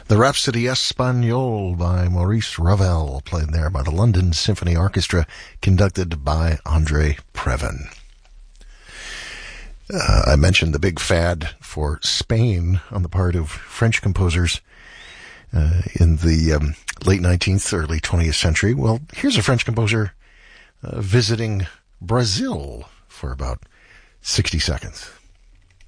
The Rhapsody Espagnole by Maurice Ravel, played there by the London Symphony Orchestra, conducted by André Previn. I mentioned the big fad for Spain on the part of French composers in the late 19th, early 20th century. Well, here's a French composer visiting Brazil for about 60 seconds.